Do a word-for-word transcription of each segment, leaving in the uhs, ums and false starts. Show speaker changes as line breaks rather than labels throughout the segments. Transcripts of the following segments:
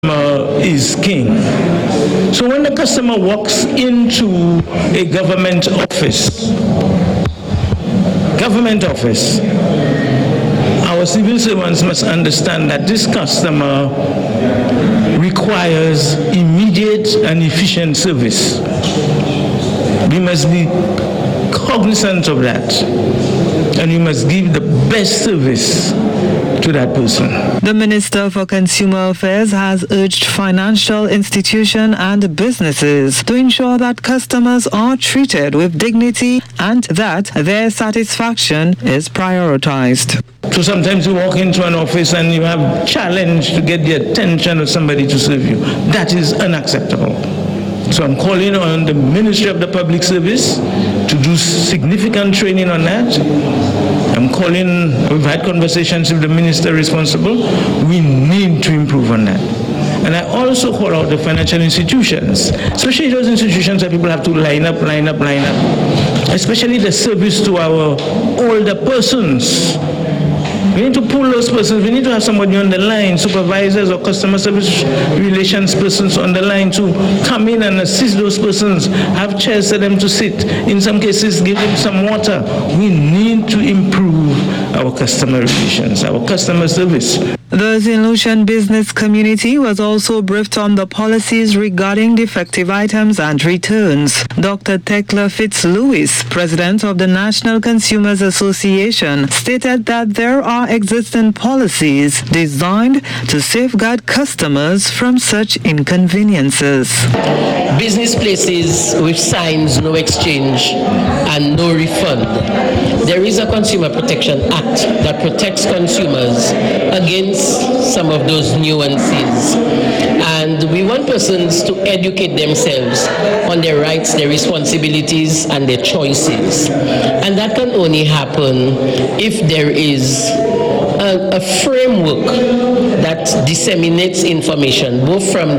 is king. So when the customer walks into a government office, government office, our civil servants must understand that this customer requires immediate and efficient service. We must be cognizant of that, and we must give the best service to that person.
The Minister for Consumer Affairs has urged financial institutions and businesses to ensure that customers are treated with dignity and that their satisfaction is prioritized.
So sometimes you walk into an office and you have challenge to get the attention of somebody to serve you. That is unacceptable. So I'm calling on the Ministry of the Public Service to do significant training on that. I'm calling, we've had conversations with the minister responsible. We need to improve on that. And I also call out the financial institutions, especially those institutions that people have to line up, line up, line up, especially the service to our older persons. We need to pull those persons. We need to have somebody on the line, supervisors or customer service relations persons on the line to come in and assist those persons, have chairs for them to sit. In some cases, give them some water. We need to improve our customer relations, our customer service.
The Saint Lucian business community was also briefed on the policies regarding defective items and returns. Doctor Tekla Fitzlewis, president of the National Consumers Association, stated that there are existing policies designed to safeguard customers from such inconveniences.
Business places with signs no exchange and no refund. There is a Consumer Protection Act that protects consumers against some of those nuances, and we want persons to educate themselves on their rights, their responsibilities, and their choices. And that can only happen if there is a, a framework that disseminates information both from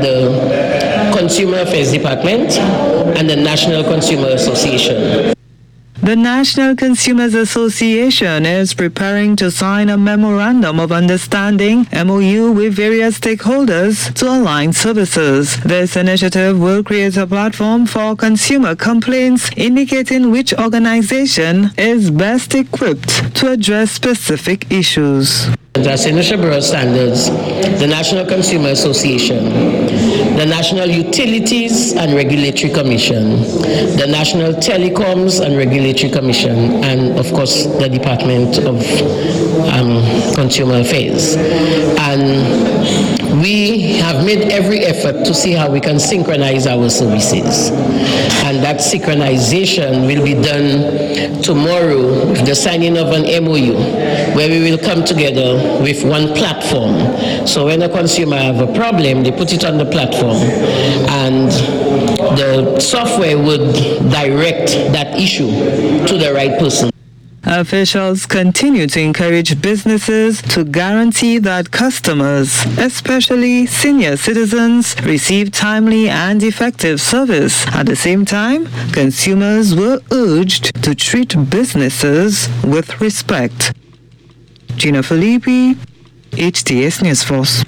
the Consumer Affairs Department and the National Consumer Association.
The National Consumers Association is preparing to sign a Memorandum of Understanding M O U with various stakeholders to align services. This initiative will create a platform for consumer complaints indicating which organization is best equipped to address specific issues.
As Initial Bureau Standards, the National Consumer Association, the National Utilities and Regulatory Commission, the National Telecoms and Regulatory Commission, and of course the Department of um, Consumer Affairs. And we have made every effort to see how we can synchronize our services. And that synchronization will be done tomorrow with the signing of an M O U, where we will come together with one platform. So when a consumer have a problem, they put it on the platform, and the software would direct that issue to the right person.
Officials continue to encourage businesses to guarantee that customers, especially senior citizens, receive timely and effective service. At the same time, consumers were urged to treat businesses with respect. Gina Filippi, H T S News Force.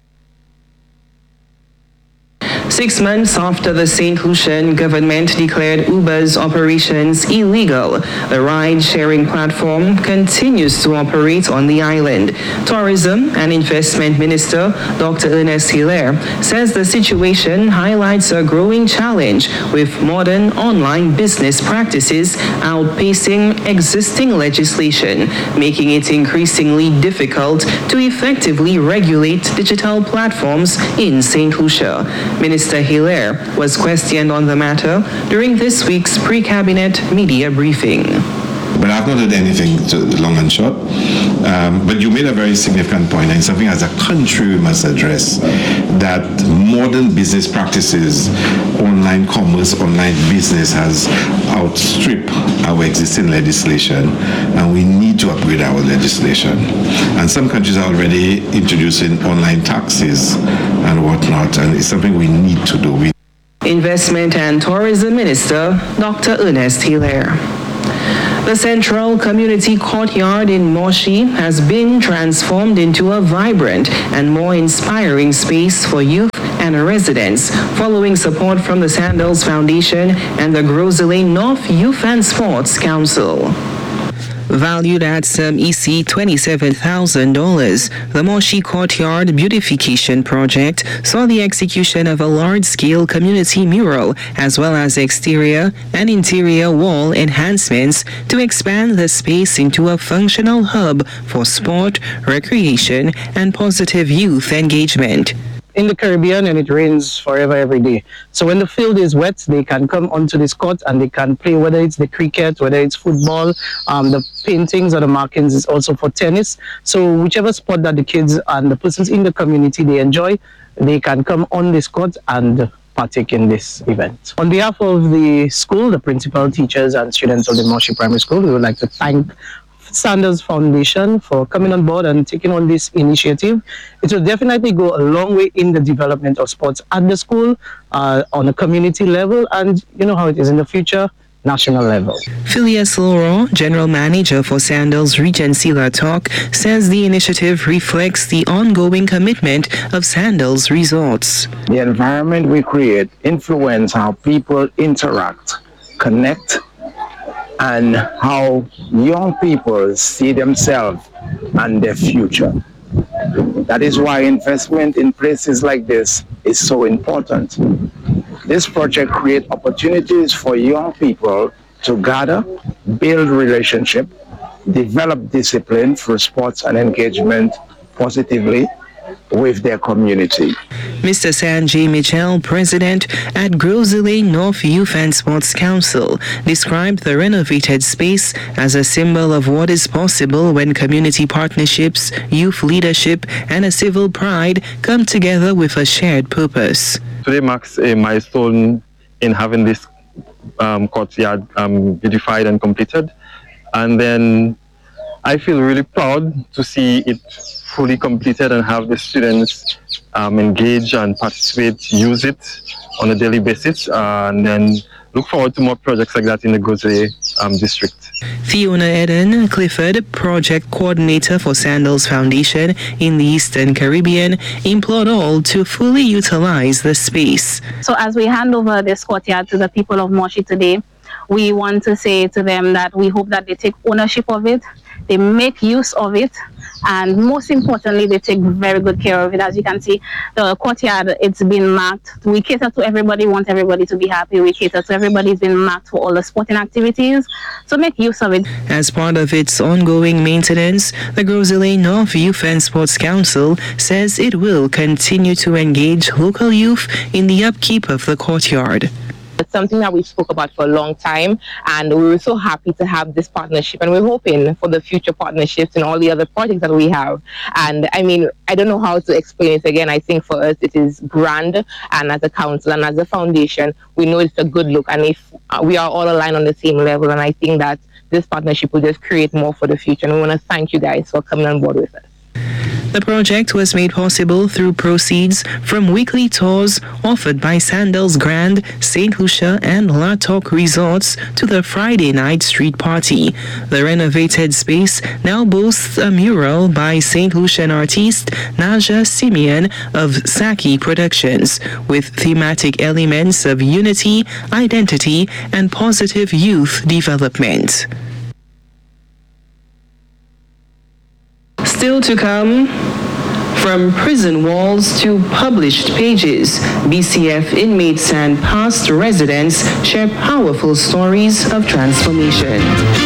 Six months after the Saint Lucian government declared Uber's operations illegal, the ride-sharing platform continues to operate on the island. Tourism and Investment Minister Doctor Ernest Hilaire says the situation highlights a growing challenge with modern online business practices outpacing existing legislation, making it increasingly difficult to effectively regulate digital platforms in Saint Lucia. Minister Minister Hilaire was questioned on the matter during this week's pre-cabinet media briefing.
But I've not heard anything to long and short. Um, but you made a very significant point, and something as a country we must address, that modern business practices, online commerce, online business has outstripped our existing legislation, and we need to upgrade our legislation. And some countries are already introducing online taxes and whatnot, and it's something we need to do. We
Investment and Tourism Minister Doctor Ernest Hilaire. The Central Community Courtyard in Moshi has been transformed into a vibrant and more inspiring space for youth and residents, following support from the Sandals Foundation and the Grosley North Youth and Sports Council. Valued at some E C twenty-seven thousand dollars, the Moshi Courtyard Beautification Project saw the execution of a large-scale community mural as well as exterior and interior wall enhancements to expand the space into a functional hub for sport, recreation, and positive youth engagement.
In the Caribbean, and it rains forever every day. So when the field is wet, they can come onto this court and they can play, whether it's the cricket, whether it's football, um, the paintings or the markings is also for tennis. So whichever sport that the kids and the persons in the community they enjoy, they can come on this court and partake in this event. On behalf of the school, the principal, teachers, and students of the Moshi Primary School, we would like to thank Sandals Foundation for coming on board and taking on this initiative. It will definitely go a long way in the development of sports at the school, uh, on a community level, and you know how it is in the future, national level.
Phileas Loro, General Manager for Sandals Regency La Talk, says the initiative reflects the ongoing commitment of Sandals Resorts.
The environment we create influences how people interact, connect, and how young people see themselves and their future. That is why investment in places like this is so important. This project creates opportunities for young people to gather, build relationship, develop discipline through sports and engagement positively with their community.
Mister Sanjay Mitchell, President at Grosley North Youth and Sports Council, described the renovated space as a symbol of what is possible when community partnerships, youth leadership, and a civil pride come together with a shared purpose.
Today marks a milestone in having this um, courtyard um, beautified and completed. And then I feel really proud to see it fully completed and have the students um, engage and participate, use it on a daily basis, uh, and then look forward to more projects like that in the Grosley um, district.
Fiona Eden Clifford, Project Coordinator for Sandals Foundation in the Eastern Caribbean, implored all to fully utilize the space.
So as we hand over this courtyard to the people of Moshi today, we want to say to them that we hope that they take ownership of it, they make use of it, and most importantly, they take very good care of it. As you can see, the courtyard, it's been marked. We cater to everybody, want everybody to be happy. We cater to everybody. It's been marked for all the sporting activities, so make use of it.
As part of its ongoing maintenance, the Grosley North Youth and Sports Council says it will continue to engage local youth in the upkeep of the courtyard.
It's something that we spoke about for a long time, and we were so happy to have this partnership, and we're hoping for the future partnerships and all the other projects that we have. And I mean, I don't know how to explain it again. I think for us it is grand, and as a council and as a foundation, we know it's a good look, and if we are all aligned on the same level, and I think that this partnership will just create more for the future, and we want to thank you guys for coming on board with us.
The project was made possible through proceeds from weekly tours offered by Sandals Grand, Saint Lucia, and La Talk resorts to the Friday night street party. The renovated space now boasts a mural by Saint Lucian artist Naja Simeon of Saki Productions, with thematic elements of unity, identity, and positive youth development. Still to come, from prison walls to published pages, B C F inmates and past residents share powerful stories of transformation.